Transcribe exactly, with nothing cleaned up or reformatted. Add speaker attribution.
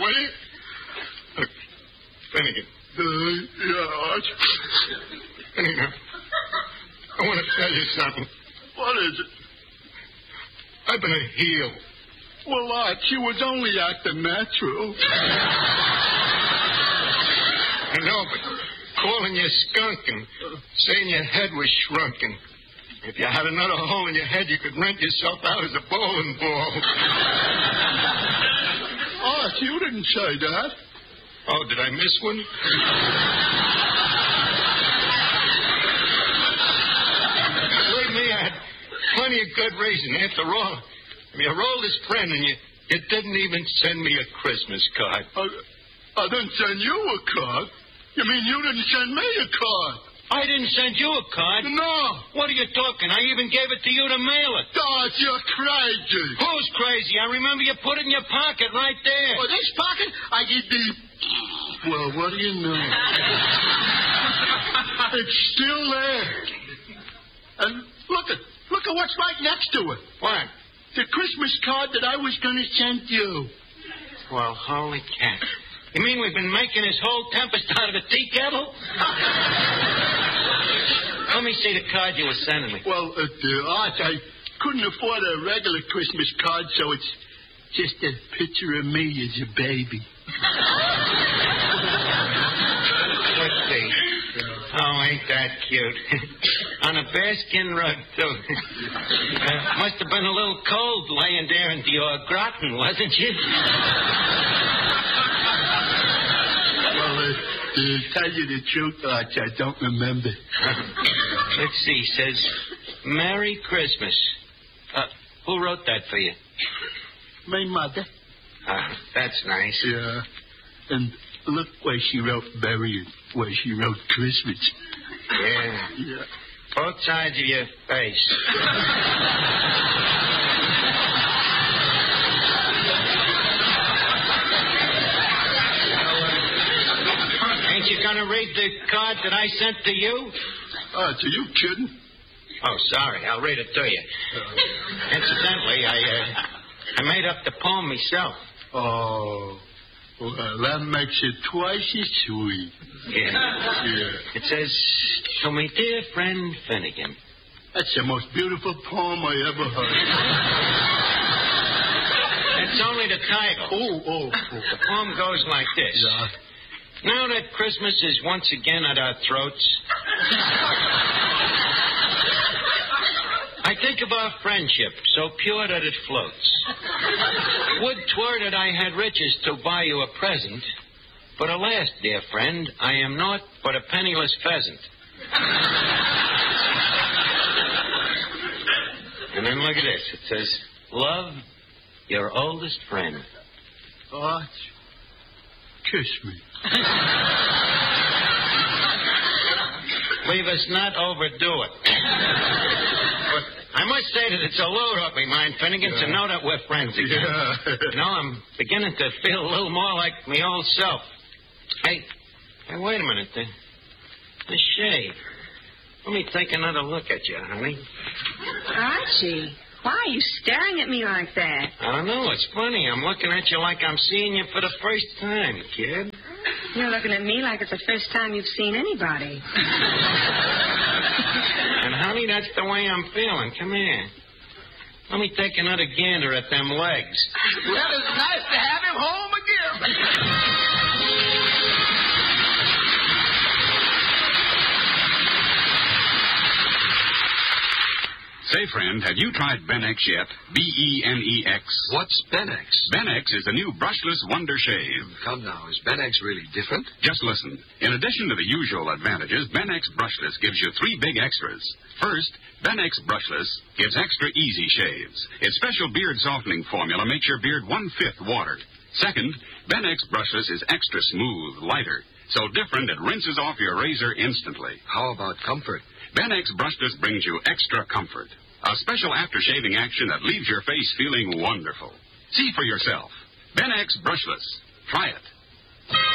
Speaker 1: will you? Look, Finnegan.
Speaker 2: Uh, yeah, Arch.
Speaker 1: Finnegan, I want to tell you something.
Speaker 2: What is it?
Speaker 1: I've been a heel.
Speaker 2: Well, Arch, you was only acting natural.
Speaker 1: I know, but calling you skunk and saying your head was shrunken. If you had another hole in your head, you could rent yourself out as a bowling ball.
Speaker 2: Arch, you didn't say that.
Speaker 1: Oh, did I miss one? Believe me, I had plenty of good reason. After all, I'm your oldest friend, and you, you didn't even send me a Christmas card.
Speaker 2: I, I didn't send you a card. You mean you didn't send me a card?
Speaker 1: I didn't send you a card.
Speaker 2: No.
Speaker 1: What are you talking? I even gave it to you to mail it.
Speaker 2: Arch, you're crazy.
Speaker 1: Who's crazy? I remember you put it in your pocket right there.
Speaker 2: Oh, this pocket? I get the... Well, what do you know? It's still there. And look at look at what's right next to it.
Speaker 1: What?
Speaker 2: The Christmas card that I was going to send you.
Speaker 1: Well, holy cat. You mean we've been making this whole tempest out of a tea kettle? Let me see the card you were sending me.
Speaker 2: Well, uh, Arch, I couldn't afford a regular Christmas card, so it's just a picture of me as a baby.
Speaker 1: Let's see. Oh, ain't that cute? On a bearskin rug, too. uh, must have been a little cold laying there in your gratin, wasn't you?
Speaker 2: Well, uh, to tell you the truth, Arch, I don't remember.
Speaker 1: Let's see. Says, Merry Christmas. Uh, who wrote that for you?
Speaker 2: My mother.
Speaker 1: Uh, that's nice.
Speaker 2: Yeah. And look where she wrote Merry and where she wrote Christmas.
Speaker 1: Yeah.
Speaker 2: Yeah.
Speaker 1: Both sides of your face. Ain't you going to read the card that I sent to you?
Speaker 2: Arch, are you kidding?
Speaker 1: Oh, sorry. I'll read it to you. Uh, Incidentally, I, uh, I made up the poem myself.
Speaker 2: Oh. Well, that makes it twice as sweet.
Speaker 1: Yeah.
Speaker 2: Yeah.
Speaker 1: It says, to my dear friend Finnegan.
Speaker 2: That's the most beautiful poem I ever heard.
Speaker 1: It's only the title.
Speaker 2: Oh, oh, oh.
Speaker 1: The poem goes like this.
Speaker 2: Yeah.
Speaker 1: Now that Christmas is once again at our throats, I think of our friendship, so pure that it floats. Would 'twere that I had riches to buy you a present, but alas, dear friend, I am naught but a penniless pheasant. And then look at this. It says, love, your oldest friend.
Speaker 2: Arch, kiss me.
Speaker 1: Leave us not overdo it. But I must say that it's a load off my mind, Finnegan, yeah. to know that we're friends again.
Speaker 2: Yeah.
Speaker 1: You know, I'm beginning to feel a little more like my old self. Hey, hey, wait a minute. The, the shave. Let me take another look at you, honey.
Speaker 3: Archie, why are you staring at me like that?
Speaker 1: I don't know. It's funny. I'm looking at you like I'm seeing you for the first time, kid.
Speaker 3: You're looking at me like it's the first time you've seen anybody.
Speaker 1: And, honey, that's the way I'm feeling. Come here. Let me take another gander at them legs.
Speaker 2: Well, it's nice to have him home again.
Speaker 4: Say, friend, have you tried Benex yet? B E N E X.
Speaker 5: What's Benex?
Speaker 4: Benex is the new brushless wonder shave.
Speaker 5: Come now, is Benex really different?
Speaker 4: Just listen. In addition to the usual advantages, Benex brushless gives you three big extras. First, Benex brushless gives extra easy shaves. Its special beard softening formula makes your beard one-fifth water. Second, Benex brushless is extra smooth, lighter, so different it rinses off your razor instantly.
Speaker 5: How about comfort?
Speaker 4: Benex brushless brings you extra comfort. A special after-shaving action that leaves your face feeling wonderful. See for yourself. Benex brushless. Try it.